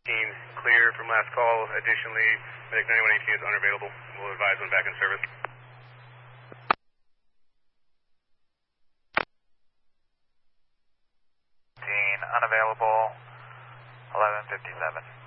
Team clear from last call. Additionally, Medic 9118 is unavailable. We'll advise when back in service. Unavailable, 11:57.